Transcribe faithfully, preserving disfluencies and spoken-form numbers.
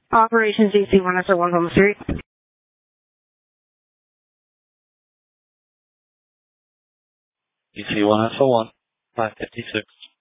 Operations D C one S O one Home Street. D C one S O one, five fifty-six.